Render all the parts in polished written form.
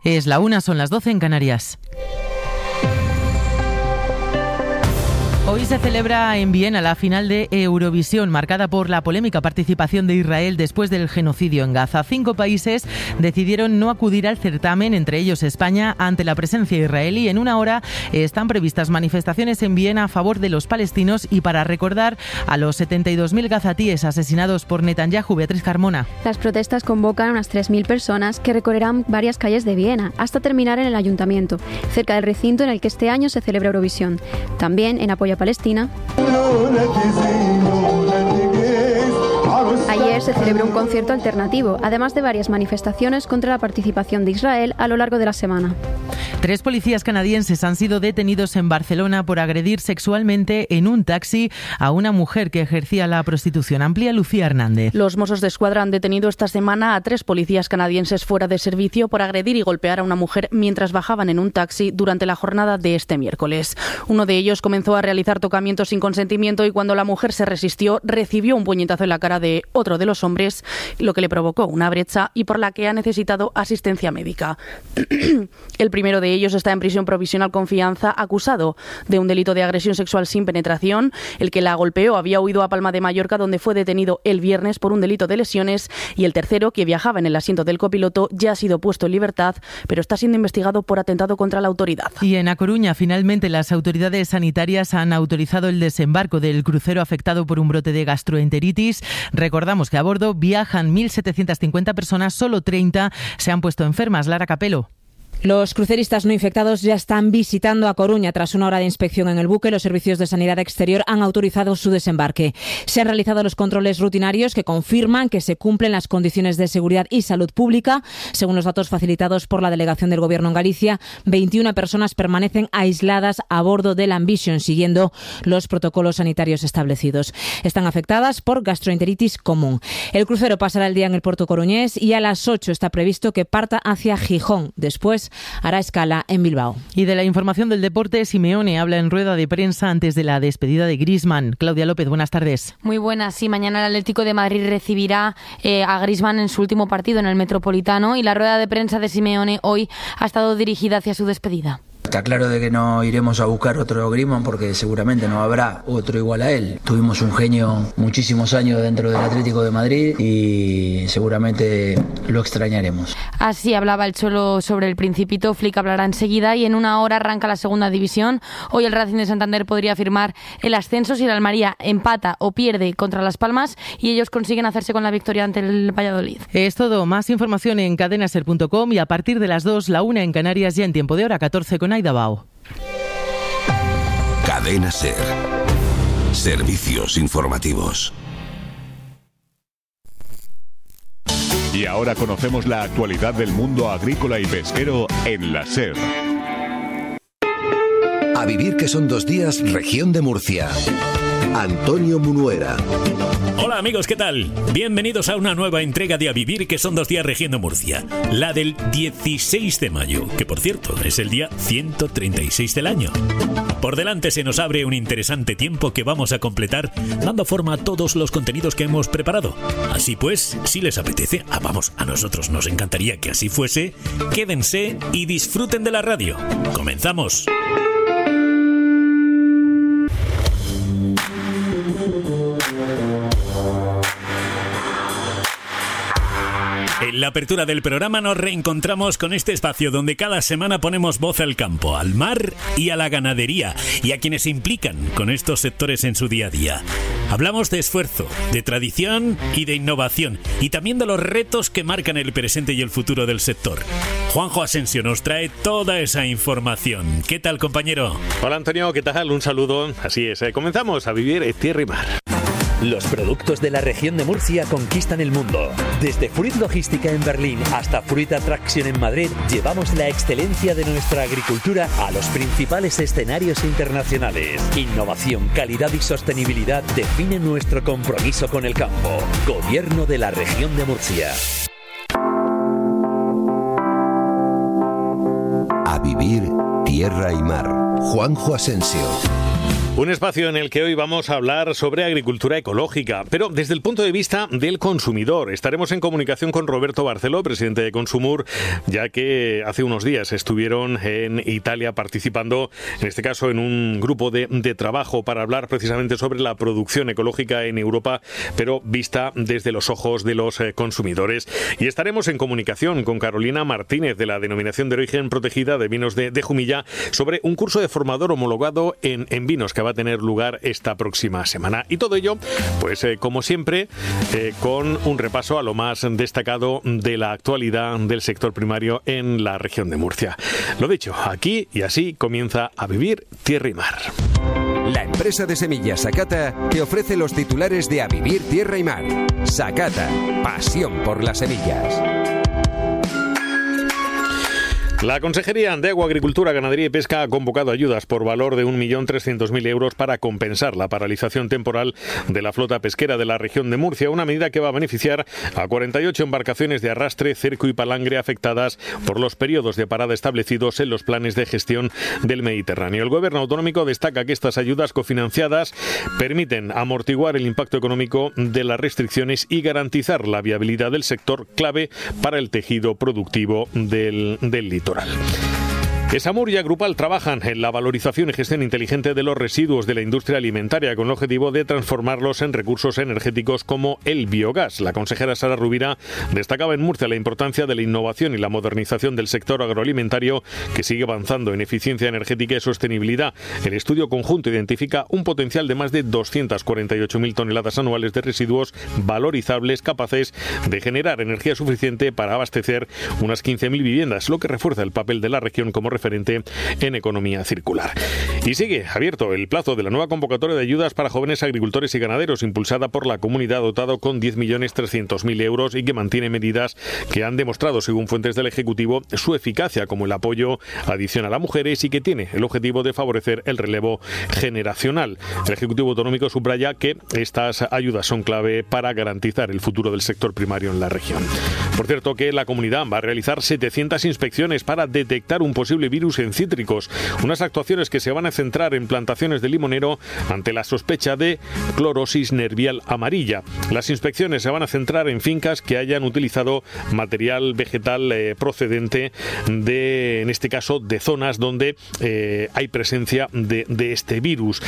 Es la 1, son las 12 en Canarias. Hoy se celebra en Viena la final de Eurovisión, marcada por la polémica participación de Israel después del genocidio en Gaza. 5 países decidieron no acudir al certamen, entre ellos España, ante la presencia israelí. En una hora están previstas manifestaciones en Viena a favor de los palestinos y para recordar a los 72.000 gazatíes asesinados por Netanyahu. Beatriz Carmona. Las protestas convocan a unas 3.000 personas que recorrerán varias calles de Viena hasta terminar en el ayuntamiento, cerca del recinto en el que este año se celebra Eurovisión. También en apoyo a Palestina. Ayer se celebró un concierto alternativo, además de varias manifestaciones contra la participación de Israel a lo largo de la semana. 3 policías canadienses han sido detenidos en Barcelona por agredir sexualmente en un taxi a una mujer que ejercía la prostitución. Amplía Lucía Hernández. Los Mossos d'Esquadra han detenido esta semana a 3 policías canadienses fuera de servicio por agredir y golpear a una mujer mientras bajaban en un taxi durante la jornada de este miércoles. Uno de ellos comenzó a realizar tocamientos sin consentimiento y cuando la mujer se resistió, recibió un puñetazo en la cara de otro de los hombres, lo que le provocó una brecha y por la que ha necesitado asistencia médica. El primero de ellos está en prisión provisional con fianza, acusado de un delito de agresión sexual sin penetración. El que la golpeó había huido a Palma de Mallorca, donde fue detenido el viernes por un delito de lesiones, y el tercero, que viajaba en el asiento del copiloto, ya ha sido puesto en libertad, pero está siendo investigado por atentado contra la autoridad. Y en A Coruña, finalmente, las autoridades sanitarias han autorizado el desembarco del crucero afectado por un brote de gastroenteritis. Recordamos que a bordo viajan 1.750 personas, solo 30 se han puesto enfermas. Lara Capelo. Los cruceristas no infectados ya están visitando A Coruña. Tras una hora de inspección en el buque, los servicios de sanidad exterior han autorizado su desembarque. Se han realizado los controles rutinarios que confirman que se cumplen las condiciones de seguridad y salud pública. Según los datos facilitados por la delegación del Gobierno en Galicia, 21 personas permanecen aisladas a bordo del Ambition, siguiendo los protocolos sanitarios establecidos. Están afectadas por gastroenteritis común. El crucero pasará el día en el puerto coruñés y a las 8 está previsto que parta hacia Gijón. Después hará escala en Bilbao. Y de la información del deporte, Simeone habla en rueda de prensa antes de la despedida de Griezmann. Claudia López, buenas tardes. Muy buenas. Sí, mañana el Atlético de Madrid recibirá a Griezmann en su último partido en el Metropolitano y la rueda de prensa de Simeone hoy ha estado dirigida hacia su despedida. Está claro de que no iremos a buscar otro Griezmann porque seguramente no habrá otro igual a él. Tuvimos un genio muchísimos años dentro del Atlético de Madrid y seguramente lo extrañaremos. Así hablaba el Cholo sobre el Principito. Flick hablará enseguida y en una hora arranca la segunda división. Hoy el Racing de Santander podría firmar el ascenso si el Almería empata o pierde contra Las Palmas y ellos consiguen hacerse con la victoria ante el Valladolid. Es todo. Más información en cadenaser.com y a partir de las 2, la 1 en Canarias, ya en tiempo de hora 14 con Aida Bao. Cadena Ser. Servicios informativos. Y ahora conocemos la actualidad del mundo agrícola y pesquero en la Ser. A vivir que son 2 días, región de Murcia. Antonio Munuera. Hola amigos, ¿qué tal? Bienvenidos a una nueva entrega de A Vivir que son 2 días región de Murcia. La del 16 de mayo, que por cierto es el día 136 del año. Por delante se nos abre un interesante tiempo que vamos a completar dando forma a todos los contenidos que hemos preparado. Así pues, si les apetece, a nosotros nos encantaría que así fuese, quédense y disfruten de la radio. ¡Comenzamos! En la apertura del programa nos reencontramos con este espacio donde cada semana ponemos voz al campo, al mar y a la ganadería y a quienes se implican con estos sectores en su día a día. Hablamos de esfuerzo, de tradición y de innovación y también de los retos que marcan el presente y el futuro del sector. Juanjo Asensio nos trae toda esa información. ¿Qué tal, compañero? Hola, Antonio, ¿qué tal? Un saludo. Así es, comenzamos a vivir en tierra y mar. Los productos de la región de Murcia conquistan el mundo. Desde Fruit Logística en Berlín hasta Fruit Attraction en Madrid, llevamos la excelencia de nuestra agricultura a los principales escenarios internacionales. Innovación, calidad y sostenibilidad definen nuestro compromiso con el campo. Gobierno de la región de Murcia. A vivir tierra y mar. Juanjo Asensio. Un espacio en el que hoy vamos a hablar sobre agricultura ecológica, pero desde el punto de vista del consumidor. Estaremos en comunicación con Roberto Barceló, presidente de Consumur, ya que hace unos días estuvieron en Italia participando, en este caso en un grupo de trabajo para hablar precisamente sobre la producción ecológica en Europa, pero vista desde los ojos de los consumidores. Y estaremos en comunicación con Carolina Martínez, de la Denominación de Origen Protegida de Vinos de Jumilla, sobre un curso de formador homologado en vinos que va a tener lugar esta próxima semana. Y todo ello, pues como siempre, con un repaso a lo más destacado de la actualidad del sector primario en la región de Murcia. Lo dicho, aquí y así comienza A Vivir Tierra y Mar. La empresa de semillas Sakata te ofrece los titulares de A Vivir Tierra y Mar. Sakata, pasión por las semillas. La Consejería de Agua, Agricultura, Ganadería y Pesca ha convocado ayudas por valor de 1.300.000 euros para compensar la paralización temporal de la flota pesquera de la región de Murcia, una medida que va a beneficiar a 48 embarcaciones de arrastre, cerco y palangre afectadas por los periodos de parada establecidos en los planes de gestión del Mediterráneo. El Gobierno autonómico destaca que estas ayudas cofinanciadas permiten amortiguar el impacto económico de las restricciones y garantizar la viabilidad del sector, clave para el tejido productivo del litoral. Esamur y Agrupal trabajan en la valorización y gestión inteligente de los residuos de la industria alimentaria con el objetivo de transformarlos en recursos energéticos como el biogás. La consejera Sara Rubira destacaba en Murcia la importancia de la innovación y la modernización del sector agroalimentario, que sigue avanzando en eficiencia energética y sostenibilidad. El estudio conjunto identifica un potencial de más de 248.000 toneladas anuales de residuos valorizables capaces de generar energía suficiente para abastecer unas 15.000 viviendas, lo que refuerza el papel de la región como referente en economía circular. Y sigue abierto el plazo de la nueva convocatoria de ayudas para jóvenes agricultores y ganaderos, impulsada por la comunidad, dotado con 10.300.000 euros y que mantiene medidas que han demostrado, según fuentes del Ejecutivo, su eficacia, como el apoyo adicional a mujeres, y que tiene el objetivo de favorecer el relevo generacional. El Ejecutivo autonómico subraya que estas ayudas son clave para garantizar el futuro del sector primario en la región. Por cierto, que la comunidad va a realizar 700 inspecciones para detectar un posible virus en cítricos, unas actuaciones que se van a centrar en plantaciones de limonero ante la sospecha de clorosis nervial amarilla. Las inspecciones se van a centrar en fincas que hayan utilizado material vegetal procedente de, en este caso, de zonas donde hay presencia de este virus.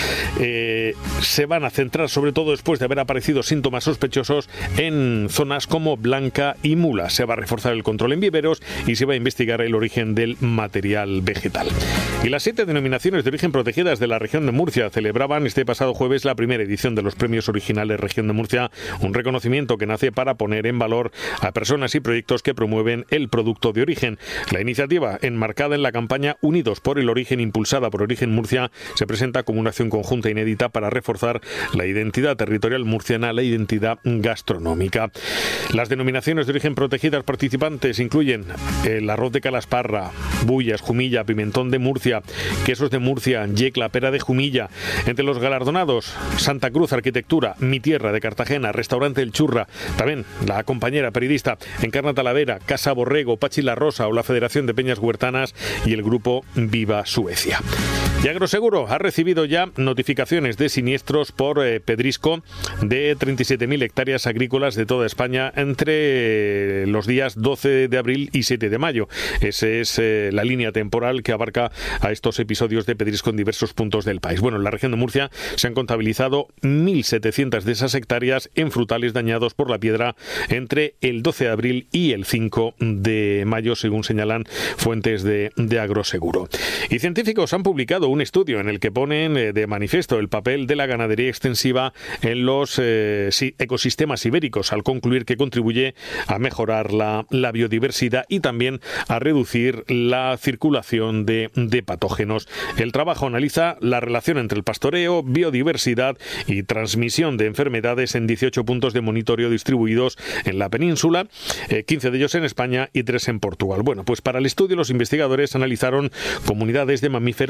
Se van a centrar sobre todo, después de haber aparecido síntomas sospechosos, en zonas como Blanca y Mula. Se va a reforzar el control en viveros y se va a investigar el origen del material vegetal. Y las 7 denominaciones de origen protegidas de la región de Murcia celebraban este pasado jueves la primera edición de los Premios Originales Región de Murcia, un reconocimiento que nace para poner en valor a personas y proyectos que promueven el producto de origen. La iniciativa, enmarcada en la campaña Unidos por el Origen, impulsada por Origen Murcia, se presenta como una acción conjunta inédita para reforzar la identidad territorial murciana, la identidad gastronómica. Las denominaciones de origen protegidas participantes incluyen el arroz de Calasparra, Bullas, Jumilla, Pimentón de Murcia, Quesos de Murcia, Yecla, Pera de Jumilla. Entre los galardonados, Santa Cruz Arquitectura, Mi Tierra de Cartagena, Restaurante El Churra, también la compañera periodista Encarna Talavera, Casa Borrego, Pachi La Rosa o la Federación de Peñas Huertanas y el grupo Viva Suecia. Y Agroseguro ha recibido ya notificaciones de siniestros por pedrisco de 37.000 hectáreas agrícolas de toda España entre los días 12 de abril y 7 de mayo. Esa es la línea temporal que abarca a estos episodios de pedrisco en diversos puntos del país. Bueno, en la región de Murcia se han contabilizado 1.700 de esas hectáreas en frutales dañados por la piedra entre el 12 de abril y el 5 de mayo, según señalan fuentes de Agroseguro. Y científicos han publicado un estudio en el que ponen de manifiesto el papel de la ganadería extensiva en los ecosistemas ibéricos, al concluir que contribuye a mejorar la biodiversidad y también a reducir la circulación de patógenos. El trabajo analiza la relación entre el pastoreo, biodiversidad y transmisión de enfermedades en 18 puntos de monitoreo distribuidos en la península, 15 de ellos en España y 3 en Portugal. Bueno, pues para el estudio los investigadores analizaron comunidades de mamíferos mediante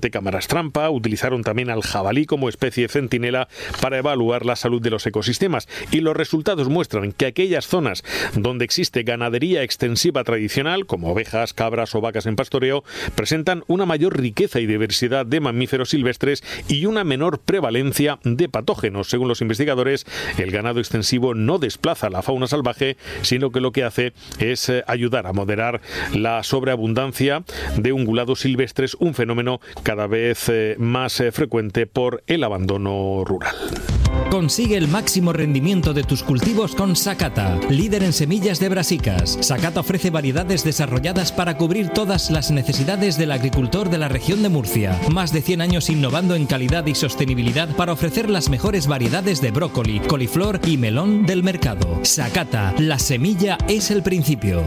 de cámaras trampa, utilizaron también al jabalí como especie centinela para evaluar la salud de los ecosistemas, y los resultados muestran que aquellas zonas donde existe ganadería extensiva tradicional, como ovejas, cabras o vacas en pastoreo, presentan una mayor riqueza y diversidad de mamíferos silvestres y una menor prevalencia de patógenos. Según los investigadores, el ganado extensivo no desplaza la fauna salvaje, sino que lo que hace es ayudar a moderar la sobreabundancia de ungulados silvestres, un fenómeno cada vez más frecuente por el abandono rural. Consigue el máximo rendimiento de tus cultivos con Sakata, líder en semillas de brasicas. Sakata ofrece variedades desarrolladas para cubrir todas las necesidades del agricultor de la región de Murcia. Más de 100 años innovando en calidad y sostenibilidad para ofrecer las mejores variedades de brócoli, coliflor y melón del mercado. Sakata, la semilla es el principio.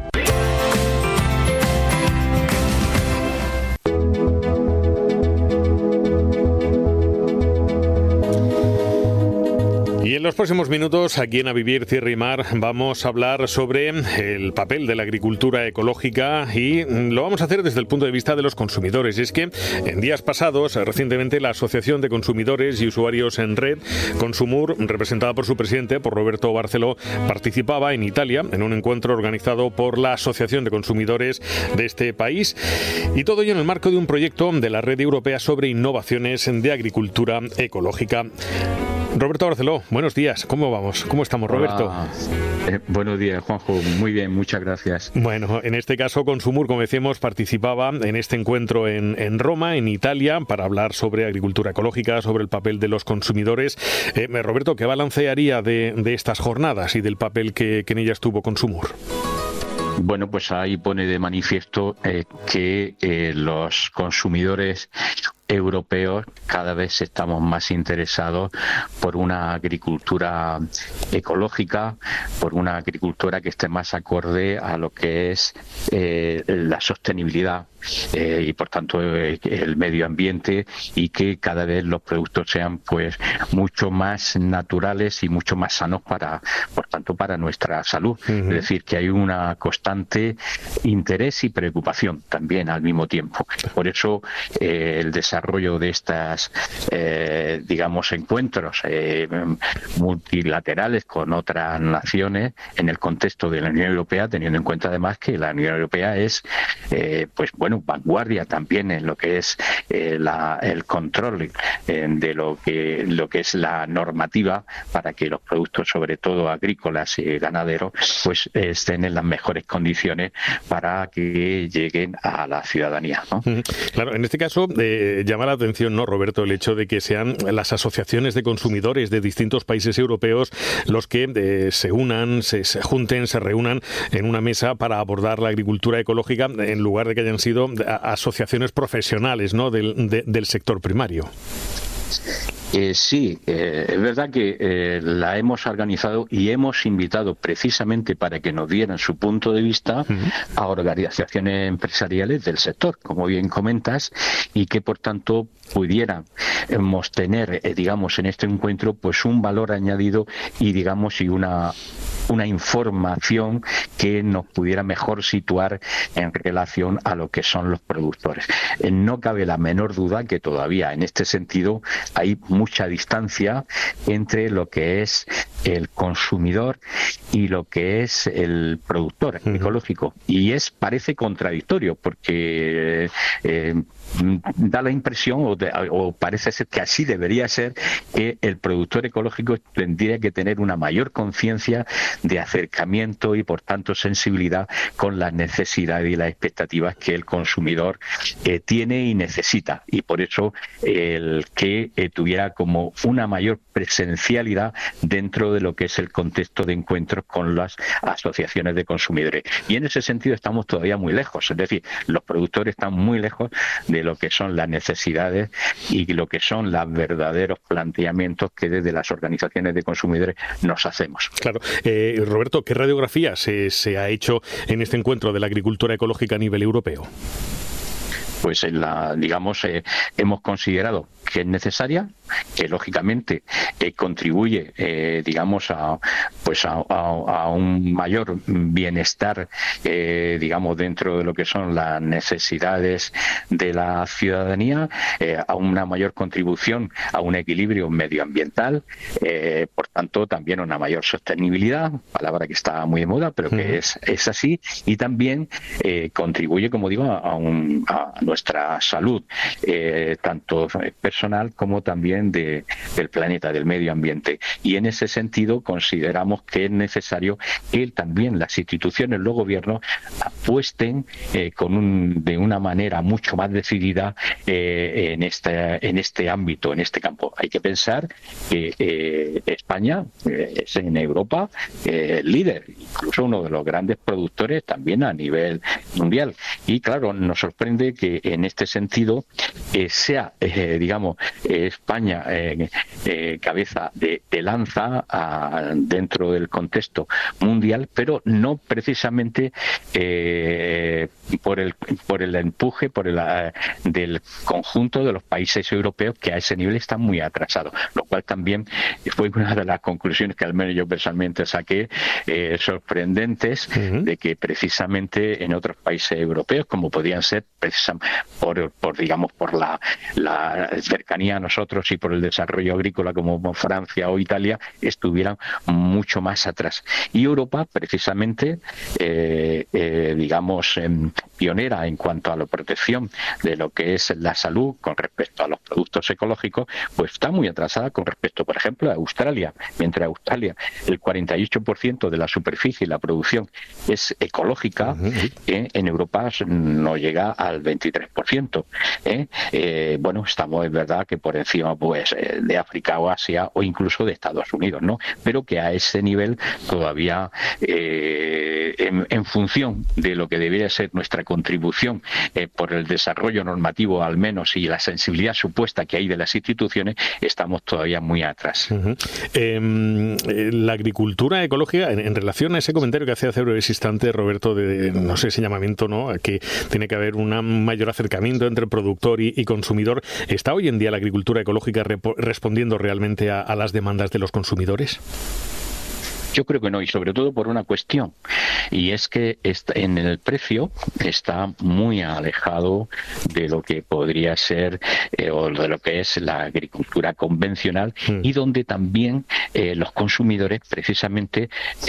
Y en los próximos minutos, aquí en A Vivir, Tierra y Mar, vamos a hablar sobre el papel de la agricultura ecológica, y lo vamos a hacer desde el punto de vista de los consumidores. Y es que en días pasados, recientemente, la Asociación de Consumidores y Usuarios en Red, Consumur, representada por su presidente, por Roberto Barceló, participaba en Italia en un encuentro organizado por la Asociación de Consumidores de este país, y todo ello en el marco de un proyecto de la Red Europea sobre innovaciones de agricultura ecológica. Roberto Barceló, buenos días. ¿Cómo vamos? ¿Cómo estamos, Roberto? Buenos días, Juanjo. Muy bien, muchas gracias. Bueno, en este caso, Consumur, como decíamos, participaba en este encuentro en Roma, en Italia, para hablar sobre agricultura ecológica, sobre el papel de los consumidores. Roberto, ¿qué balance haría de estas jornadas y del papel que en ellas tuvo Consumur? Bueno, pues ahí pone de manifiesto que los consumidores europeos cada vez estamos más interesados por una agricultura ecológica, por una agricultura que esté más acorde a lo que es la sostenibilidad y por tanto el medio ambiente, y que cada vez los productos sean pues mucho más naturales y mucho más sanos por tanto para nuestra salud. Es decir, que hay una constante interés y preocupación también al mismo tiempo. Por eso el desarrollo de estas digamos encuentros multilaterales con otras naciones en el contexto de la Unión Europea, teniendo en cuenta además que la Unión Europea es pues bueno, vanguardia también en lo que es el control de lo que es la normativa para que los productos, sobre todo agrícolas y ganaderos, pues estén en las mejores condiciones para que lleguen a la ciudadanía, ¿no? Claro, en este caso llama la atención, ¿no, Roberto, el hecho de que sean las asociaciones de consumidores de distintos países europeos los que se unan, se junten, se reúnan en una mesa para abordar la agricultura ecológica, en lugar de que hayan sido asociaciones profesionales, ¿no?, del sector primario. Sí, es verdad que la hemos organizado y hemos invitado precisamente para que nos dieran su punto de vista a organizaciones empresariales del sector, como bien comentas, y que por tanto pudiéramos tener, digamos, en este encuentro, pues un valor añadido y, digamos, y una información que nos pudiera mejor situar en relación a lo que son los productores. No cabe la menor duda que todavía en este sentido hay mucha distancia entre lo que es el consumidor y lo que es el productor ecológico, y parece contradictorio porque da la impresión o parece ser que así debería ser, que el productor ecológico tendría que tener una mayor conciencia de acercamiento y por tanto sensibilidad con las necesidades y las expectativas que el consumidor tiene y necesita, y por eso el que tuviera como una mayor presencialidad dentro de lo que es el contexto de encuentros con las asociaciones de consumidores. Y en ese sentido estamos todavía muy lejos, es decir, los productores están muy lejos de lo que son las necesidades y lo que son los verdaderos planteamientos que desde las organizaciones de consumidores nos hacemos. Claro. Roberto, ¿qué radiografía se ha hecho en este encuentro de la agricultura ecológica a nivel europeo? Pues hemos considerado que es necesaria, que lógicamente contribuye, digamos, a un mayor bienestar, digamos, dentro de lo que son las necesidades de la ciudadanía, a una mayor contribución a un equilibrio medioambiental, por tanto también una mayor sostenibilidad, palabra que está muy de moda, pero que es así, y también contribuye, como digo, a nuestra salud, tanto personal como también del planeta, del medio ambiente. Y en ese sentido consideramos que es necesario que también las instituciones, los gobiernos, apuesten de una manera mucho más decidida en este ámbito, en este campo. Hay que pensar que España es en Europa el líder, incluso uno de los grandes productores también a nivel mundial. Y claro, nos sorprende que en este sentido sea, digamos, España cabeza de lanza dentro del contexto mundial, pero no precisamente por el empuje del conjunto de los países europeos, que a ese nivel están muy atrasados, lo cual también fue una de las conclusiones que al menos yo personalmente saqué, sorprendentes, de que precisamente en otros países europeos, como podían ser por la cercanía a nosotros y por el desarrollo agrícola, como Francia o Italia, estuvieran mucho más atrás. Y Europa, precisamente, digamos, pionera en cuanto a la protección de lo que es la salud con respecto a los productos ecológicos, pues está muy atrasada con respecto, por ejemplo, a Australia. Mientras Australia, el 48% de la superficie y la producción es ecológica, en Europa no llega al 23%. Bueno, estamos, es verdad, que por encima pues de África o Asia o incluso de Estados Unidos, ¿no? Pero que a ese nivel todavía, en función de lo que debería ser nuestra contribución por el desarrollo normativo al menos y la sensibilidad supuesta que hay de las instituciones, estamos todavía muy atrás. La agricultura ecológica, en relación a ese comentario que hacía hace ese instante Roberto, de no sé, ese llamamiento, ¿no?, que tiene que haber un mayor acercamiento entre productor y consumidor, ¿está hoy en día la agricultura ecológica respondiendo realmente a las demandas de los consumidores? Yo creo que no, y sobre todo por una cuestión, y es que en el precio está muy alejado de lo que podría ser o de lo que es la agricultura convencional, y donde también los consumidores precisamente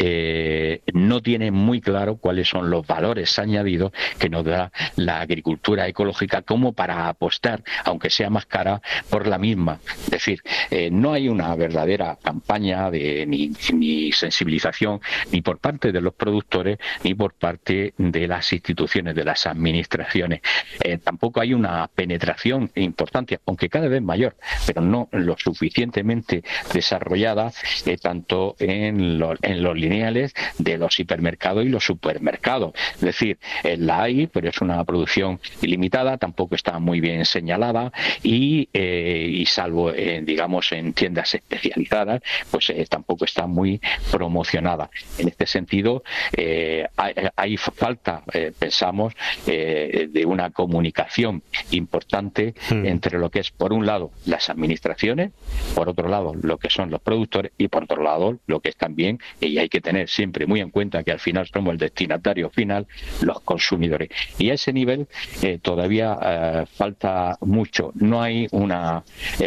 no tienen muy claro cuáles son los valores añadidos que nos da la agricultura ecológica como para apostar, aunque sea más cara, por la misma. Es decir, no hay una verdadera campaña de ni sensibilización ni por parte de los productores ni por parte de las instituciones, de las administraciones. Tampoco hay una penetración importante, aunque cada vez mayor, pero no lo suficientemente desarrollada, tanto en los lineales de los hipermercados y los supermercados. Es decir, la hay, pero es una producción ilimitada, tampoco está muy bien señalada y salvo, digamos, en tiendas especializadas, pues tampoco está muy promocionada. En este sentido, hay falta, pensamos, de una comunicación importante entre lo que es, por un lado, las administraciones, por otro lado, lo que son los productores y, por otro lado, lo que es también, y hay que tener siempre muy en cuenta que al final somos el destinatario final, los consumidores. Y a ese nivel todavía falta mucho. No hay una...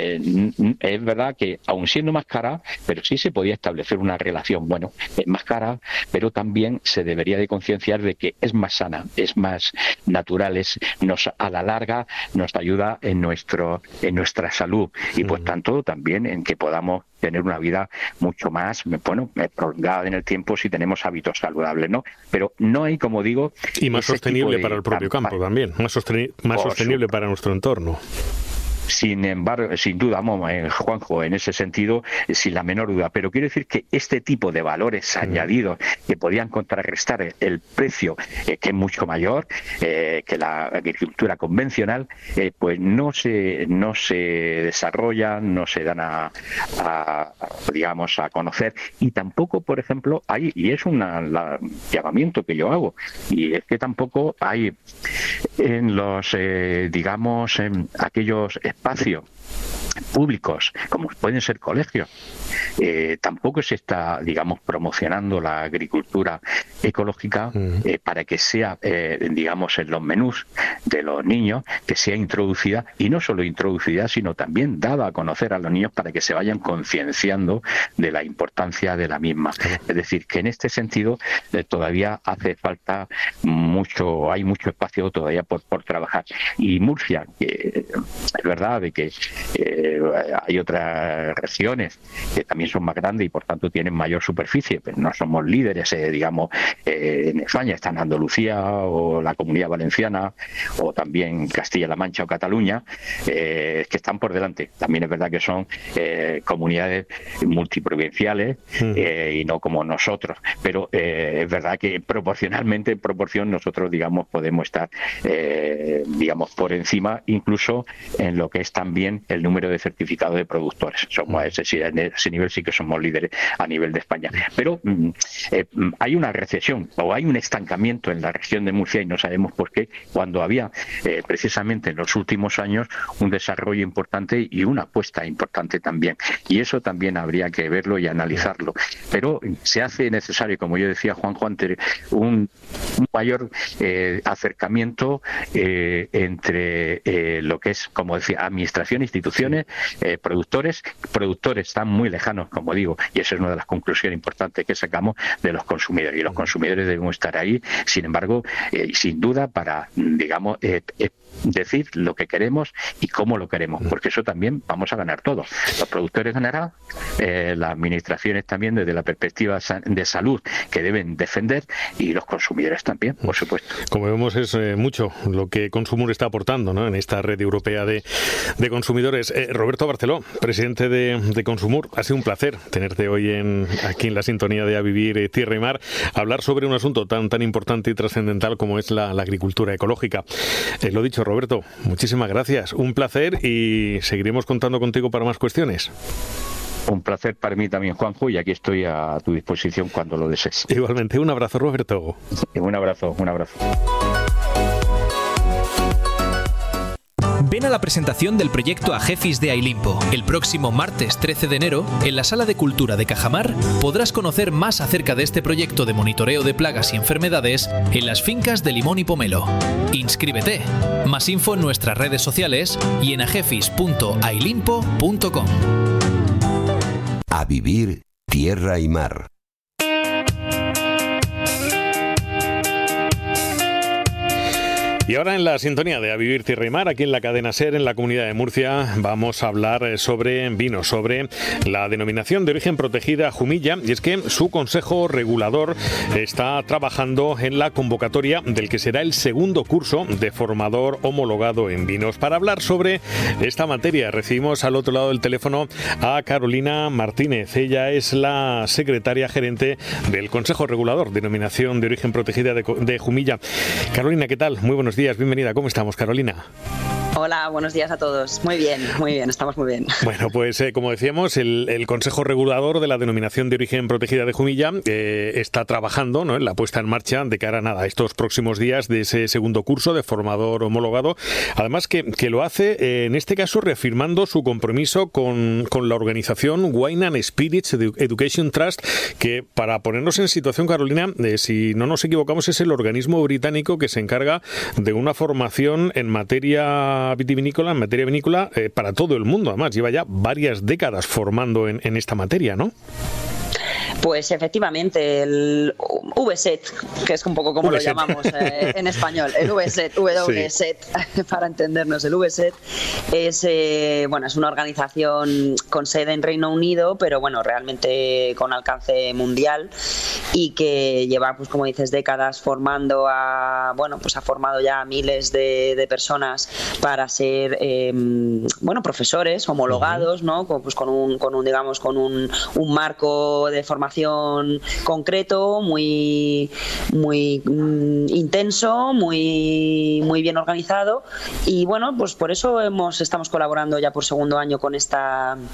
es verdad que, aun siendo más cara, pero sí se podía establecer una relación. Bueno, es más cara, pero también se debería de concienciar de que es más sana, es más natural, a la larga nos ayuda en nuestra salud y por tanto también en que podamos tener una vida mucho más, prolongada en el tiempo si tenemos hábitos saludables, ¿no? Pero no hay, como digo... Y más sostenible para el propio campo también, más sostenible para nuestro entorno. Sin embargo, sin duda, Juanjo, en ese sentido, sin la menor duda. Pero quiero decir que este tipo de valores añadidos que podían contrarrestar el precio, que es mucho mayor que la agricultura convencional, pues no se desarrollan, no se dan digamos, a conocer. Y tampoco, por ejemplo, hay, y es un llamamiento que yo hago, y es que tampoco hay en los, digamos, en aquellos espacios públicos, como pueden ser colegios, tampoco se está, digamos, promocionando la agricultura ecológica para que sea, digamos, en los menús de los niños, que sea introducida, y no solo introducida, sino también dada a conocer a los niños para que se vayan concienciando de la importancia de la misma. Es decir, que en este sentido todavía hace falta mucho, hay mucho espacio todavía por trabajar. Y Murcia, que es verdad de que hay otras regiones que también son más grandes y por tanto tienen mayor superficie, pero no somos líderes, digamos, en España. Están Andalucía o la Comunidad Valenciana o también Castilla-La Mancha o Cataluña, que están por delante. También es verdad que son comunidades multiprovinciales y no como nosotros, pero es verdad que proporcionalmente, en proporción, nosotros, digamos, podemos estar, digamos, por encima, incluso en lo que es también el número de certificados de productores. Somos en ese nivel sí que somos líderes a nivel de España. Pero hay una recesión o hay un estancamiento en la región de Murcia y no sabemos por qué, cuando había precisamente en los últimos años un desarrollo importante y una apuesta importante también. Y eso también habría que verlo y analizarlo. Pero se hace necesario, como yo decía, Juanjo, un mayor acercamiento entre lo que es, como decía, administración, instituciones, productores están muy lejanos, como digo, y esa es una de las conclusiones importantes que sacamos de los consumidores, y los consumidores debemos estar ahí, sin embargo, sin duda, para, digamos, decir lo que queremos y cómo lo queremos, porque eso también vamos a ganar todos. Los productores ganarán, las administraciones también desde la perspectiva de salud que deben defender, y los consumidores también, por supuesto. Como vemos, es mucho lo que Consumur está aportando, ¿no?, en esta red europea de consumidores. Roberto Barceló, presidente de Consumur, ha sido un placer tenerte hoy aquí en la sintonía de A Vivir Tierra y Mar, hablar sobre un asunto tan importante y trascendental como es la agricultura ecológica. Lo dicho, Roberto, muchísimas gracias, un placer, y seguiremos contando contigo para más cuestiones. Un placer para mí también, Juanjo, y aquí estoy a tu disposición cuando lo desees. Igualmente, un abrazo, Roberto. Un abrazo. Ven a la presentación del proyecto Agefis de Ailimpo. El próximo martes 13 de enero, en la Sala de Cultura de Cajamar, podrás conocer más acerca de este proyecto de monitoreo de plagas y enfermedades en las fincas de Limón y Pomelo. Inscríbete. Más info en nuestras redes sociales y en agefis.ailimpo.com. A Vivir Tierra y Mar. Y ahora, en la sintonía de A Vivir Tierra y Mar, aquí en la cadena SER, en la Comunidad de Murcia, vamos a hablar sobre vino, sobre la denominación de origen protegida Jumilla, y es que su consejo regulador está trabajando en la convocatoria del que será el segundo curso de formador homologado en vinos. Para hablar sobre esta materia, recibimos al otro lado del teléfono a Carolina Martínez. Ella es la secretaria gerente del Consejo Regulador, denominación de origen protegida de Jumilla. Carolina, ¿qué tal? Muy buenos días, bienvenida. ¿Cómo estamos, Carolina? Hola, buenos días a todos. Muy bien, estamos muy bien. Bueno, pues como decíamos, el Consejo Regulador de la Denominación de Origen Protegida de Jumilla está trabajando, ¿no?, en la puesta en marcha de cara a estos próximos días de ese segundo curso de formador homologado. Además que lo hace, en este caso, reafirmando su compromiso con la organización Wine and Spirits Education Trust, que, para ponernos en situación, Carolina, si no nos equivocamos, es el organismo británico que se encarga de una formación en materia vitivinícola, en materia vinícola, para todo el mundo. Además, lleva ya varias décadas formando en esta materia, ¿no? Pues efectivamente, el VSET, que es un poco como VSET lo llamamos en español, el VSET, WSET, sí, para entendernos, el VSET es una organización con sede en Reino Unido, pero bueno, realmente con alcance mundial, y que lleva, pues como dices, décadas formando ha formado ya a miles de personas para ser profesores homologados, ¿no? Con un marco de formación concreto, muy intenso, muy bien organizado, y bueno, pues por eso estamos colaborando ya por segundo año con esta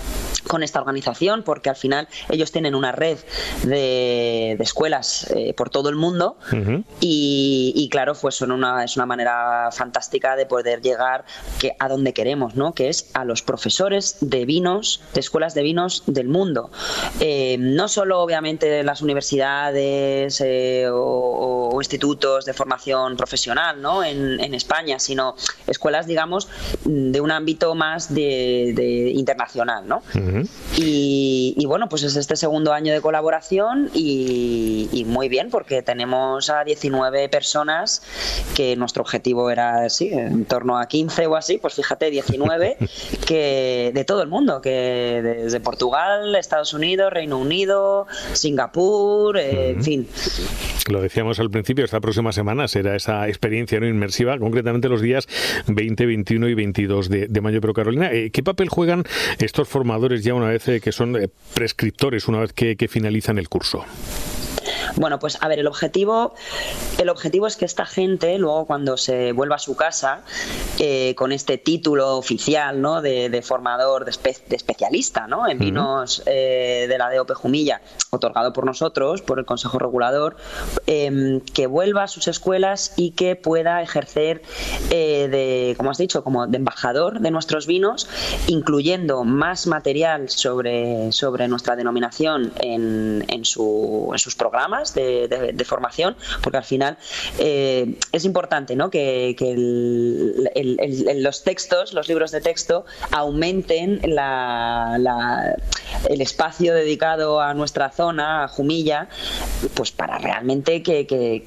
con esta organización, porque al final ellos tienen una red de escuelas por todo el mundo. Y claro, pues es una manera fantástica de poder llegar a donde queremos, ¿no? Que es a los profesores de vinos, de escuelas de vinos del mundo. No solo obviamente las universidades o institutos de formación profesional, ¿no? en España, sino escuelas, digamos, de un ámbito más de internacional, ¿no? Y bueno, pues es este segundo año de colaboración y muy bien, porque tenemos a 19 personas, que nuestro objetivo era en torno a 15 o así, pues fíjate, 19 que de todo el mundo, que desde Portugal, Estados Unidos, Reino Unido, Singapur, en fin. Lo decíamos al principio, esta próxima semana será esa experiencia, ¿no?, inmersiva, concretamente los días 20, 21 y 22 de mayo. Pero Carolina, ¿qué papel juegan estos formadores ya una vez que son prescriptores, una vez que finalizan el curso? Bueno, pues a ver, el objetivo es que esta gente luego, cuando se vuelva a su casa con este título oficial, ¿no?, de formador, de especialista, ¿no?, en vinos de la DOP Jumilla, otorgado por nosotros, por el Consejo Regulador, que vuelva a sus escuelas y que pueda ejercer como has dicho, como de embajador de nuestros vinos, incluyendo más material sobre nuestra denominación en sus programas de formación, porque al final es importante, ¿no?, que los textos, los libros de texto, aumenten el espacio dedicado a nuestra zona, a Jumilla, pues para realmente que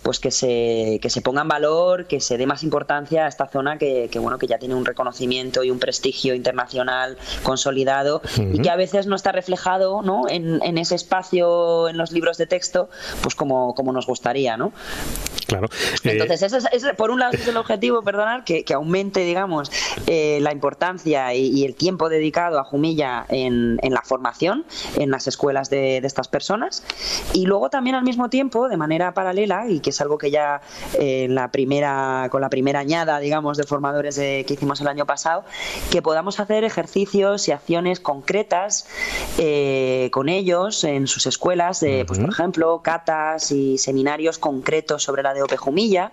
se ponga en valor, que se dé más importancia a esta zona que ya tiene un reconocimiento y un prestigio internacional consolidado, y que a veces no está reflejado, ¿no?, en ese espacio, en los libros de texto, pues como nos gustaría, ¿no? Claro. Entonces, por un lado es el objetivo, perdonad, que aumente, digamos, la importancia y el tiempo dedicado a Jumilla en la formación, en las escuelas de estas personas, y luego también al mismo tiempo, de manera paralela, y que es algo que ya con la primera añada, digamos, de formadores que hicimos el año pasado, que podamos hacer ejercicios y acciones concretas con ellos en sus escuelas, pues por ejemplo, catas y seminarios concretos sobre la DOP Jumilla.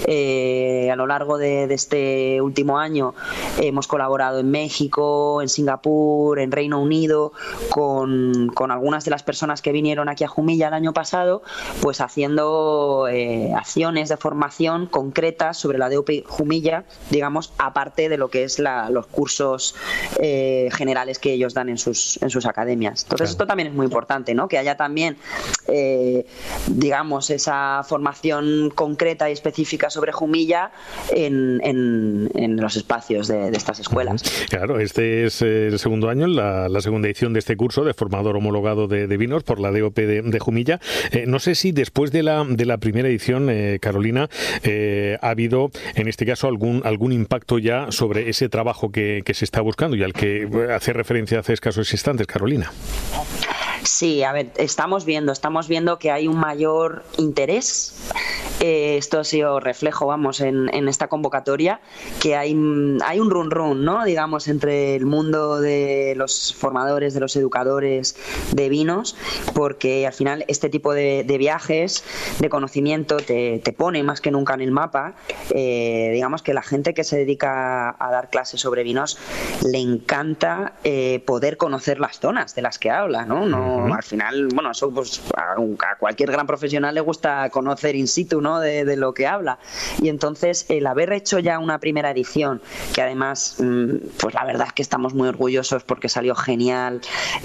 A lo largo de este último año hemos colaborado en México, en Singapur, en Reino Unido, con algunas de las personas que vinieron aquí a Jumilla el año pasado, pues haciendo acciones de formación concretas sobre la DOP Jumilla, digamos, aparte de lo que es los cursos generales que ellos dan en sus academias. Entonces, esto también es muy importante, ¿no?, que haya también digamos, esa formación concreta y específica sobre Jumilla en los espacios de estas escuelas. Claro, este es el segundo año, la segunda edición de este curso de formador homologado de vinos por la DOP de Jumilla. No sé si después de la primera edición, Carolina, ha habido en este caso algún impacto ya sobre ese trabajo que se está buscando y al que hace referencia hace escasos instantes, Carolina. Sí, a ver, estamos viendo que hay un mayor interés. Esto ha sido reflejo, vamos, en esta convocatoria, que hay un run, ¿no?, digamos, entre el mundo de los formadores, de los educadores de vinos, porque al final este tipo de viajes, de conocimiento, te pone más que nunca en el mapa. Digamos que la gente que se dedica a dar clases sobre vinos le encanta poder conocer las zonas de las que habla, ¿no? Al final, bueno, eso pues a cualquier gran profesional le gusta conocer in situ, ¿no?, de lo que habla. Y entonces el haber hecho ya una primera edición, que además pues la verdad es que estamos muy orgullosos porque salió genial,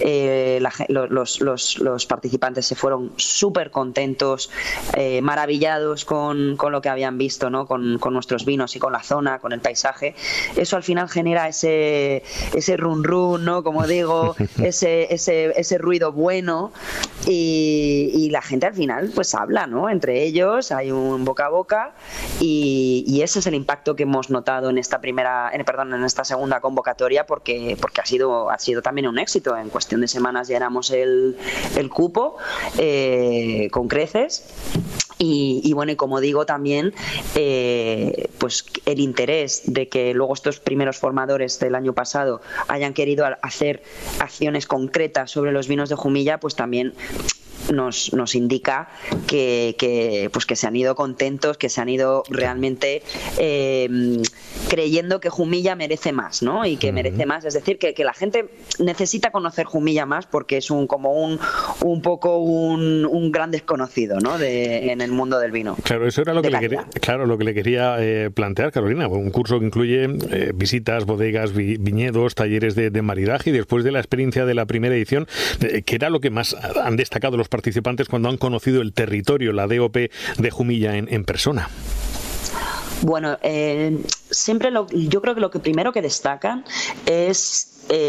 los participantes se fueron súper contentos, maravillados con lo que habían visto, ¿no?, con nuestros vinos y con la zona, con el paisaje. Eso al final genera ese run, ¿no?, como digo, ese ruido bueno, y la gente al final pues habla, ¿no?, entre ellos, hay un boca a boca, y ese es el impacto que hemos notado en esta segunda convocatoria, porque ha sido también un éxito. En cuestión de semanas llenamos el cupo con creces. Y bueno, y como digo también, pues el interés de que luego estos primeros formadores del año pasado hayan querido hacer acciones concretas sobre los vinos de Jumilla, pues también nos indica que se han ido contentos, que se han ido realmente creyendo que Jumilla merece más, ¿no? Y que merece más, es decir, que la gente necesita conocer Jumilla más porque es un poco un gran desconocido, ¿no? En el mundo del vino. Claro, eso era lo que le quería plantear, Carolina. Un curso que incluye visitas, bodegas, viñedos, talleres de maridaje, y después de la experiencia de la primera edición, ¿qué era lo que más han destacado los participantes cuando han conocido el territorio, la DOP de Jumilla en persona? Bueno, siempre yo creo que lo que primero que destacan es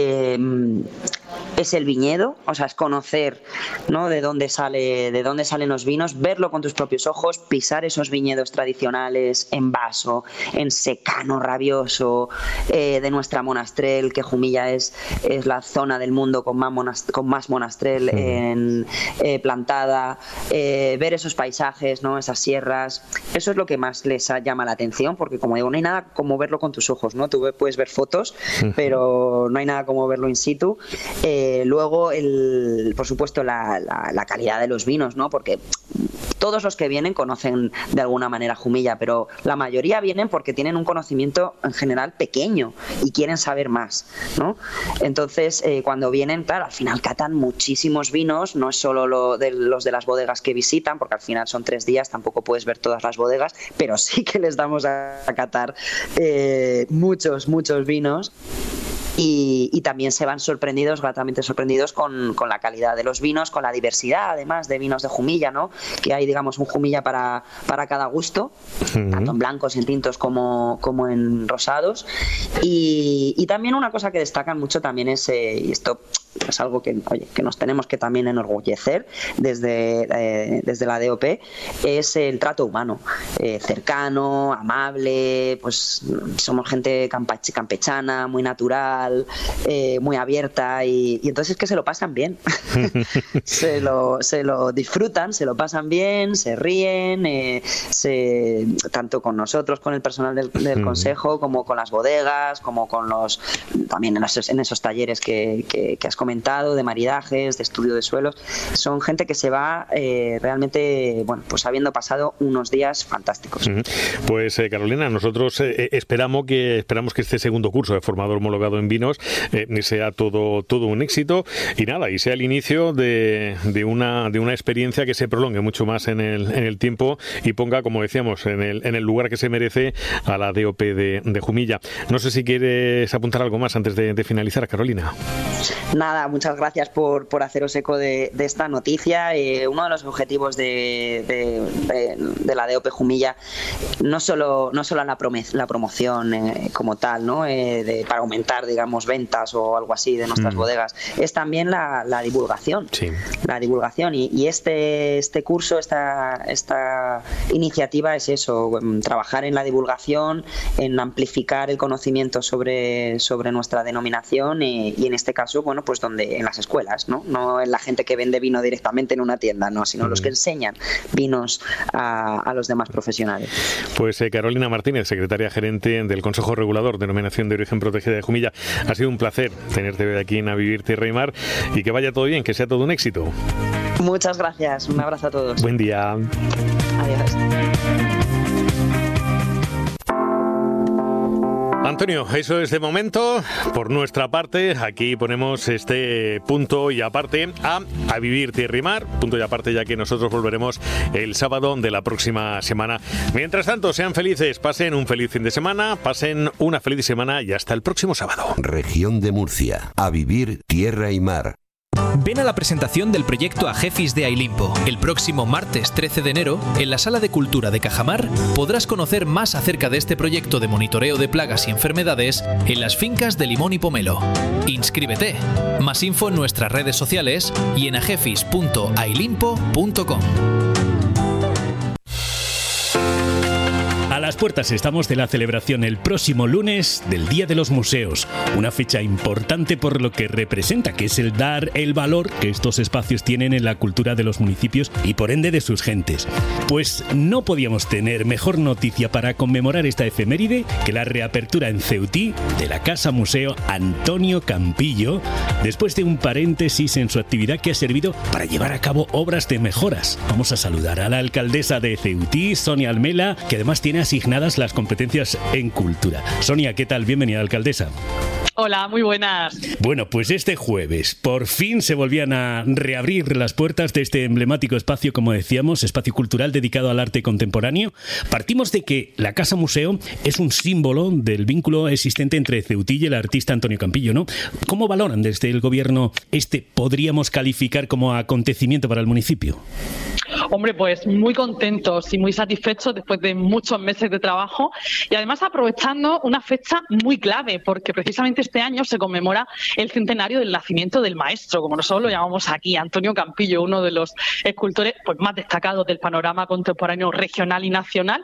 el viñedo, o sea, es conocer, ¿no?, de dónde salen los vinos, verlo con tus propios ojos, pisar esos viñedos tradicionales en Vaso, en Secano Rabioso, de nuestra Monastrell, que Jumilla es la zona del mundo con más Monastrell plantada, ver esos paisajes, ¿no?, esas sierras. Eso es lo que más les llama la atención, porque como digo, no hay nada como verlo con tus ojos, ¿no? Tú puedes ver fotos, pero no hay nada como verlo in situ. Luego, por supuesto, la calidad de los vinos, ¿no? Porque todos los que vienen conocen de alguna manera Jumilla, pero la mayoría vienen porque tienen un conocimiento en general pequeño y quieren saber más, ¿no? Entonces, cuando vienen, claro, al final catan muchísimos vinos, no es solo los de las bodegas que visitan, porque al final son 3 días, tampoco puedes ver todas las bodegas, pero sí que les damos a catar muchos vinos. Y también se van gratamente sorprendidos con la calidad de los vinos, con la diversidad además de vinos de Jumilla, ¿no? Que hay, digamos, un Jumilla para cada gusto, tanto en blancos, en tintos como en rosados. Y también una cosa que destacan mucho también es, y esto es algo que nos tenemos que también enorgullecer desde la DOP, es el trato humano, cercano, amable, pues somos gente campechana, muy natural, muy abierta, y entonces es que se lo pasan bien. se lo disfrutan, se lo pasan bien, se ríen, tanto con nosotros, con el personal del consejo, como con las bodegas, como con también en esos talleres que has comentado, de maridajes, de estudio de suelos. Son gente que se va realmente, bueno, pues habiendo pasado unos días fantásticos. Pues Carolina, nosotros esperamos que este segundo curso de formador homologado en vinos sea todo un éxito, y nada, y sea el inicio de una experiencia que se prolongue mucho más en el tiempo y ponga, como decíamos, en el lugar que se merece a la DOP de Jumilla. No sé si quieres apuntar algo más antes de finalizar, Carolina. Nada, muchas gracias por haceros eco de esta noticia. Uno de los objetivos de la DOP Jumilla, no solo la promoción como tal, ¿no? Para aumentar, digamos, ventas o algo así de nuestras bodegas, es también la divulgación. Sí. La divulgación, y este curso, esta iniciativa es eso, trabajar en la divulgación, en amplificar el conocimiento sobre nuestra denominación, y en este caso, bueno, pues en las escuelas, no en la gente que vende vino directamente en una tienda, no, sino los que enseñan vinos a los demás profesionales. Pues Carolina Martínez, secretaria gerente del Consejo Regulador Denominación de Origen Protegida de Jumilla, ha sido un placer tenerte hoy aquí en A Vivir Tierra y Mar, y que vaya todo bien, que sea todo un éxito. Muchas gracias, un abrazo a todos. Buen día. Adiós. Antonio, eso es de momento. Por nuestra parte, aquí ponemos este punto y aparte a Vivir Tierra y Mar. Punto y aparte, ya que nosotros volveremos el sábado de la próxima semana. Mientras tanto, sean felices, pasen un feliz fin de semana, pasen una feliz semana y hasta el próximo sábado. Región de Murcia. A Vivir Tierra y Mar. Ven a la presentación del proyecto Agefis de Ailimpo. El próximo martes 13 de enero, en la Sala de Cultura de Cajamar, podrás conocer más acerca de este proyecto de monitoreo de plagas y enfermedades en las fincas de Limón y Pomelo. Inscríbete. Más info en nuestras redes sociales y en agefis.ailimpo.com. las puertas estamos de la celebración el próximo lunes del Día de los Museos, una fecha importante por lo que representa, que es el dar el valor que estos espacios tienen en la cultura de los municipios y por ende de sus gentes. Pues no podíamos tener mejor noticia para conmemorar esta efeméride que la reapertura en Ceutí de la Casa Museo Antonio Campillo, después de un paréntesis en su actividad que ha servido para llevar a cabo obras de mejoras. Vamos a saludar a la alcaldesa de Ceutí, Sonia Almela, que además tiene asignadas las competencias en cultura. Sonia, ¿qué tal? Bienvenida, alcaldesa. Hola, muy buenas. Bueno, pues este jueves por fin se volvían a reabrir las puertas de este emblemático espacio, como decíamos, espacio cultural dedicado al arte contemporáneo. Partimos de que la Casa Museo es un símbolo del vínculo existente entre Ceutí y el artista Antonio Campillo, ¿no? ¿Cómo valoran desde el gobierno podríamos calificar como acontecimiento para el municipio? Hombre, pues muy contentos y muy satisfechos después de muchos meses de trabajo y además aprovechando una fecha muy clave porque precisamente este año se conmemora el centenario del nacimiento del maestro, como nosotros lo llamamos aquí, Antonio Campillo, uno de los escultores pues más destacados del panorama contemporáneo regional y nacional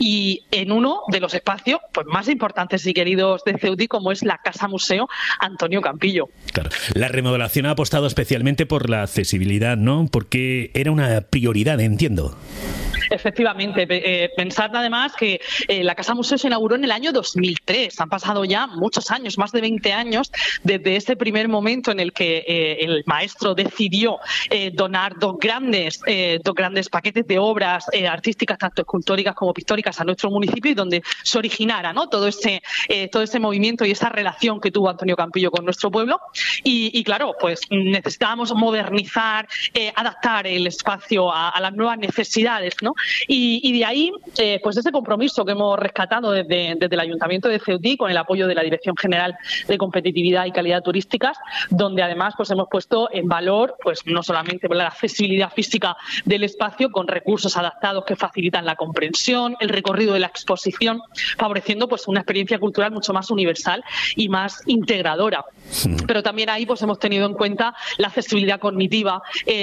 y en uno de los espacios pues más importantes y queridos de Ceutí como es la Casa Museo Antonio Campillo. Claro, la remodelación ha apostado especialmente por la accesibilidad, ¿no? Porque era una prioridad, entiendo. Efectivamente, pensad además que la Casa Museo se inauguró en el año 2003, han pasado ya muchos años, más de 20 años desde ese primer momento en el que el maestro decidió donar dos grandes paquetes de obras artísticas, tanto escultóricas como pictóricas, a nuestro municipio y donde se originara, ¿no? todo ese movimiento y esa relación que tuvo Antonio Campillo con nuestro pueblo y claro, pues necesitábamos modernizar, adaptar el espacio a las nuevas necesidades, ¿no? Y de ahí, pues ese compromiso que hemos rescatado desde el Ayuntamiento de Ceutí con el apoyo de la Dirección General de Competitividad y Calidad Turísticas, donde además pues hemos puesto en valor pues no solamente la accesibilidad física del espacio con recursos adaptados que facilitan la comprensión, el recorrido de la exposición, favoreciendo pues una experiencia cultural mucho más universal y más integradora. Pero también ahí pues hemos tenido en cuenta la accesibilidad cognitiva,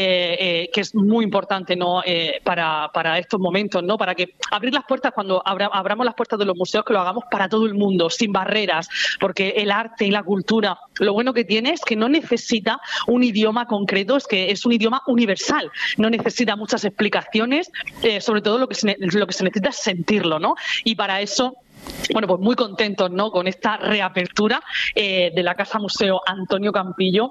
que es muy importante, ¿no? Para estos momentos, ¿no? Para que abrir las puertas, cuando abramos las puertas de los museos, que lo hagamos para todo el mundo, sin barreras, porque el arte y la cultura, lo bueno que tiene es que no necesita un idioma concreto, es que es un idioma universal, no necesita muchas explicaciones, sobre todo lo que se necesita es sentirlo, ¿no? Y para eso, bueno, pues muy contentos, ¿no? Con esta reapertura de la Casa Museo Antonio Campillo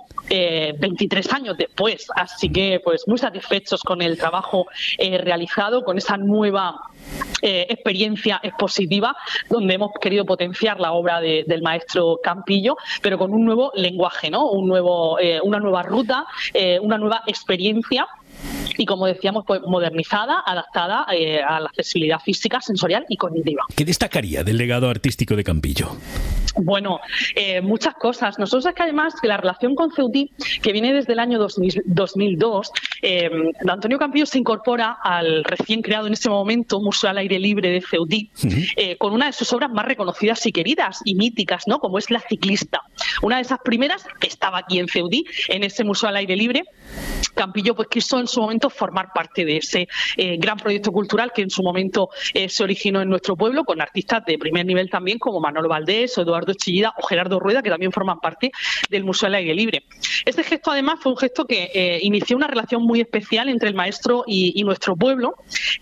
23 años después. Así que pues muy satisfechos con el trabajo realizado, con esa nueva experiencia expositiva donde hemos querido potenciar la obra del maestro Campillo, pero con un nuevo lenguaje, ¿no? Una nueva ruta, una nueva experiencia. Y como decíamos, pues modernizada, adaptada a la accesibilidad física, sensorial y cognitiva. ¿Qué destacaría del legado artístico de Campillo? Bueno, muchas cosas. Nosotros es que además que la relación con Ceutí, que viene desde el año 2002, Antonio Campillo se incorpora al recién creado en ese momento Museo al Aire Libre de Ceutí, con una de sus obras más reconocidas y queridas y míticas, ¿no? Como es La Ciclista. Una de esas primeras que estaba aquí en Ceutí, en ese Museo al Aire Libre. Campillo pues quiso en su momento formar parte de ese gran proyecto cultural que en su momento se originó en nuestro pueblo, con artistas de primer nivel también como Manolo Valdés o Eduardo Chillida o Gerardo Rueda, que también forman parte del Museo al Aire Libre. Este gesto además fue un gesto que inició una relación muy especial entre el maestro y nuestro pueblo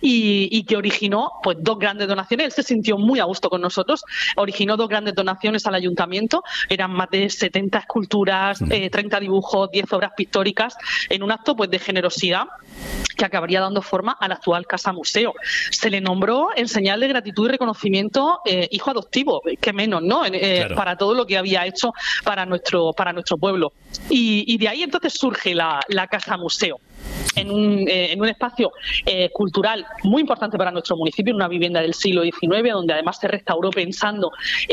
y que originó pues dos grandes donaciones. Él se sintió muy a gusto con nosotros, originó dos grandes donaciones al ayuntamiento, eran más de 70 esculturas, 30 dibujos, 10 obras pictóricas, en un acto pues de generosidad que acabaría dando forma a la actual Casa Museo. Se le nombró en señal de gratitud y reconocimiento hijo adoptivo, que menos, ¿no? Claro. Para todo lo que había hecho para nuestro pueblo. Y de ahí entonces surge la Casa Museo. En un espacio cultural muy importante para nuestro municipio, en una vivienda del siglo XIX, donde además se restauró pensando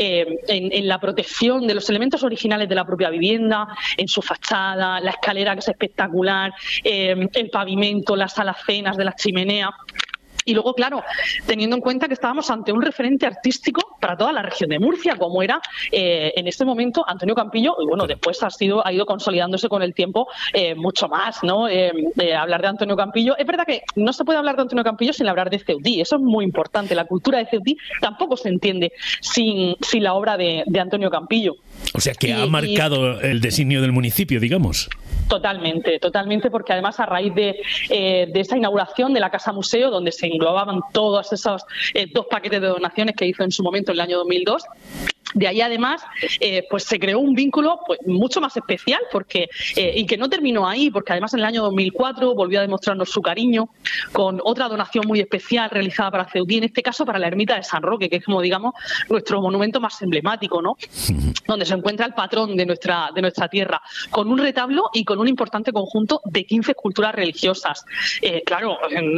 en la protección de los elementos originales de la propia vivienda, en su fachada, la escalera que es espectacular, el pavimento, las alacenas de la chimenea. Y luego, claro, teniendo en cuenta que estábamos ante un referente artístico para toda la región de Murcia, como era en este momento Antonio Campillo, y bueno, después ha ido consolidándose con el tiempo mucho más, ¿no? Hablar de Antonio Campillo. Es verdad que no se puede hablar de Antonio Campillo sin hablar de Ceutí, eso es muy importante. La cultura de Ceutí tampoco se entiende sin la obra de Antonio Campillo. O sea, que ha marcado el designio del municipio, digamos. Totalmente, porque además a raíz de esa inauguración de la Casa Museo, donde se englobaban todos esos 2 paquetes de donaciones que hizo en su momento en el año 2002, de ahí además pues se creó un vínculo pues mucho más especial porque y que no terminó ahí, porque además en el año 2004 volvió a demostrarnos su cariño con otra donación muy especial realizada para Ceutí, en este caso para la ermita de San Roque, que es, como digamos, nuestro monumento más emblemático, ¿no? Donde se encuentra el patrón de nuestra tierra, con un retablo y con un importante conjunto de 15 esculturas religiosas. Claro,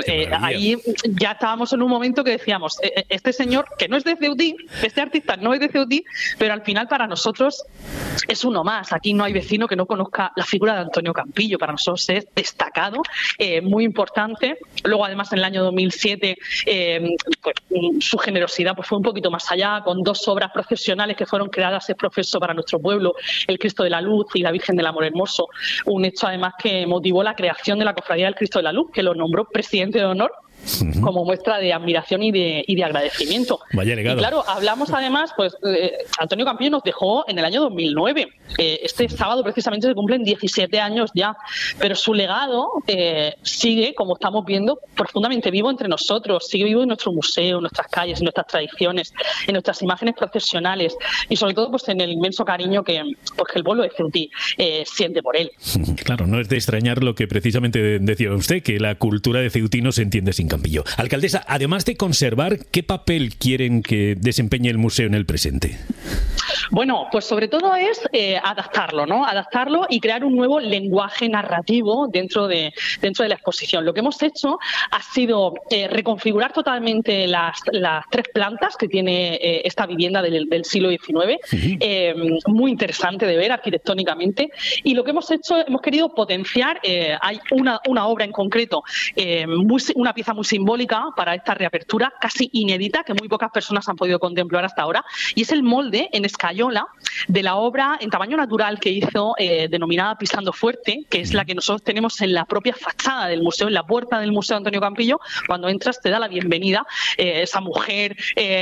ahí ya estábamos en un momento que decíamos, este señor, que no es de Ceutí, este artista no es de Ceutí, pero al final para nosotros es uno más. Aquí no hay vecino que no conozca la figura de Antonio Campillo. Para nosotros es destacado, muy importante. Luego, además, en el año 2007 pues, su generosidad pues, fue un poquito más allá, con 2 obras procesionales que fueron creadas ex professo para nuestro pueblo, el Cristo de la Luz y la Virgen del Amor Hermoso. Un hecho, además, que motivó la creación de la Cofradía del Cristo de la Luz, que lo nombró presidente de honor, como muestra de admiración y de agradecimiento. Vaya legado. Y claro, hablamos además, pues Antonio Campillo nos dejó en el año 2009. Este sábado precisamente se cumplen 17 años ya, pero su legado sigue, como estamos viendo, profundamente vivo entre nosotros, sigue vivo en nuestro museo, en nuestras calles, en nuestras tradiciones, en nuestras imágenes procesionales y sobre todo pues en el inmenso cariño que el pueblo de Ceutí siente por él. Claro, no es de extrañar lo que precisamente decía usted, que la cultura de Ceutí no se entiende sin Campillo. Alcaldesa, además de conservar, ¿qué papel quieren que desempeñe el museo en el presente? Bueno, pues sobre todo es adaptarlo, ¿no? Adaptarlo y crear un nuevo lenguaje narrativo dentro de la exposición. Lo que hemos hecho ha sido reconfigurar totalmente las 3 plantas que tiene esta vivienda del siglo XIX, muy interesante de ver arquitectónicamente. Y lo que hemos hecho, hemos querido potenciar, hay una obra en concreto, una pieza muy simbólica para esta reapertura, casi inédita, que muy pocas personas han podido contemplar hasta ahora, y es el molde en escayola de la obra en tamaño natural que hizo, denominada Pisando Fuerte, que es la que nosotros tenemos en la propia fachada del museo, en la puerta del Museo Antonio Campillo. Cuando entras te da la bienvenida esa mujer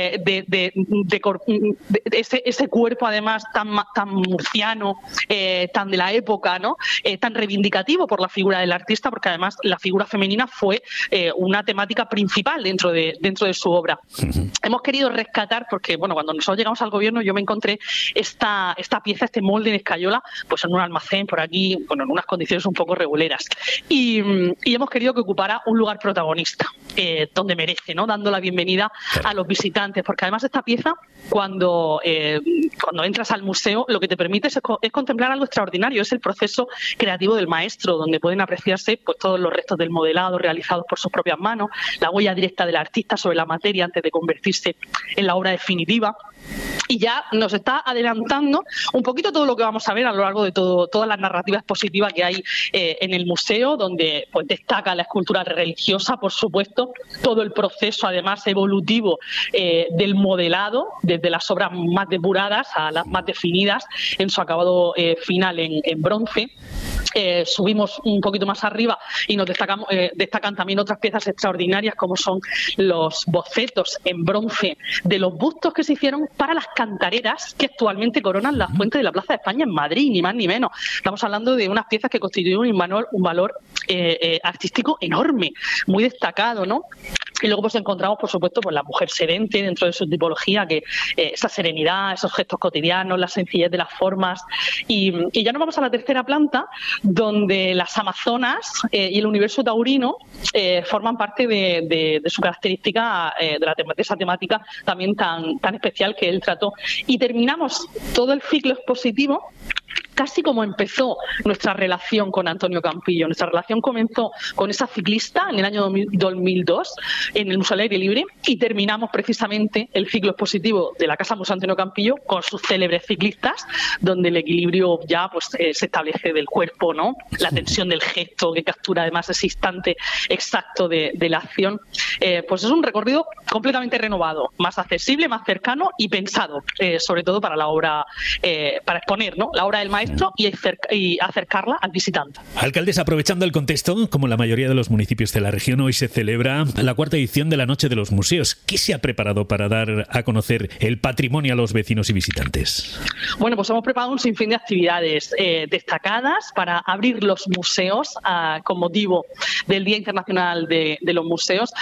ese cuerpo además tan murciano, tan de la época, ¿no? Tan reivindicativo por la figura del artista, porque además la figura femenina fue una temática principal dentro de su obra. Hemos querido rescatar, porque bueno, cuando nosotros llegamos al gobierno yo me encontré esta pieza, este molde en escayola, pues en un almacén por aquí, bueno, en unas condiciones un poco reguleras, y hemos querido que ocupara un lugar protagonista, donde merece, ¿no? Dando la bienvenida a los visitantes, porque además esta pieza, cuando entras al museo, lo que te permite es contemplar algo extraordinario, es el proceso creativo del maestro, donde pueden apreciarse pues todos los restos del modelado realizados por sus propias manos, la huella directa del artista sobre la materia antes de convertirse en la obra definitiva. Y ya nos está adelantando un poquito todo lo que vamos a ver a lo largo de toda la narrativa expositiva que hay en el museo, donde pues destaca la escultura religiosa, por supuesto, todo el proceso además evolutivo del modelado, desde las obras más depuradas a las más definidas en su acabado final en bronce. Subimos un poquito más arriba y nos destacan también otras piezas extraordinarias, como son los bocetos en bronce de los bustos que se hicieron para las cantareras que actualmente coronan la fuente de la Plaza de España en Madrid, ni más ni menos. Estamos hablando de unas piezas que constituyen un valor artístico enorme, muy destacado, ¿no? Y luego pues encontramos, por supuesto, pues la mujer sedente dentro de su tipología, que esa serenidad, esos gestos cotidianos, la sencillez de las formas. Y ya nos vamos a la tercera planta, donde las amazonas y el universo taurino forman parte de su característica, de esa temática también tan especial que él trató. Y terminamos todo el ciclo expositivo casi como empezó nuestra relación con Antonio Campillo. Nuestra relación comenzó con esa ciclista en el año 2002 en el Museo al Aire Libre y terminamos precisamente el ciclo expositivo de la Casa Museo Antonio Campillo con sus célebres ciclistas, donde el equilibrio ya pues se establece del cuerpo, ¿no? La tensión del gesto que captura además ese instante exacto de la acción. Pues es un recorrido completamente renovado, más accesible, más cercano y pensado, sobre todo para la obra, para exponer, ¿no?, la obra del maestro y acercarla al visitante. Alcaldesa, aprovechando el contexto, como la mayoría de los municipios de la región, hoy se celebra la 4ª edición de la Noche de los Museos. ¿Qué se ha preparado para dar a conocer el patrimonio a los vecinos y visitantes? Bueno, pues hemos preparado un sinfín de actividades destacadas para abrir los museos con motivo del Día Internacional de los Museos.